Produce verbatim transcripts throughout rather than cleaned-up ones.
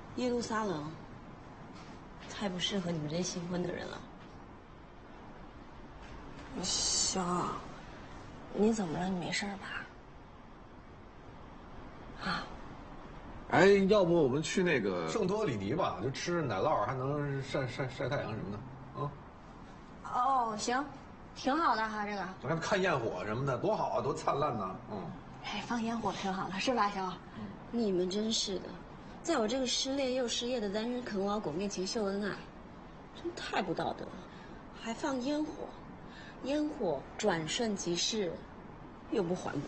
耶路撒冷太不适合你们这些新婚的人了。 萧，你怎么了？你没事吧？啊？ 哎，要不我们去那个圣托里尼吧？就吃奶酪，还能晒晒晒太阳什么的，啊？ 哦，行，挺好的哈，这个。 我看看焰火什么的，多好啊，多灿烂呐！嗯。 哎，放烟火挺好的，是吧，萧？ 嗯、你们真是的，在我这个失恋又失业的单身啃老狗面前秀恩爱，真太不道德了。还放烟火，烟火转瞬即逝，又不环保。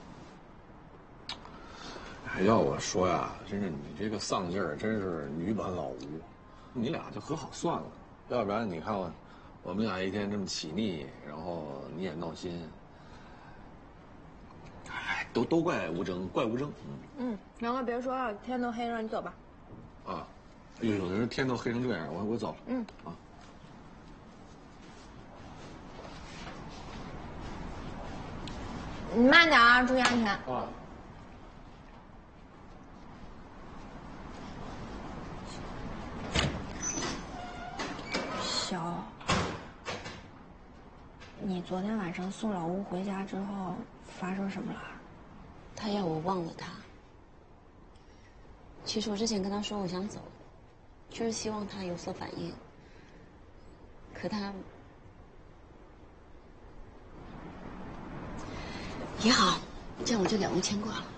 哎，要我说呀，真是你这个丧劲儿，真是女版老吴。你俩就和好算了，要不然你看我，我们俩一天这么起腻，然后你也闹心。哎，都都怪吴征，怪吴征。 嗯嗯，行了，别说了，天都黑了，你走吧。 啊，哎呦，有的人天都黑成这样，我我走了。 嗯啊。 你慢点啊，注意安全。 啊。 萧，你昨天晚上送老吴回家之后发生什么了？ 他要我忘了他。其实我之前跟他说我想走，就是希望他有所反应。可他也好，这样我就了无牵挂了。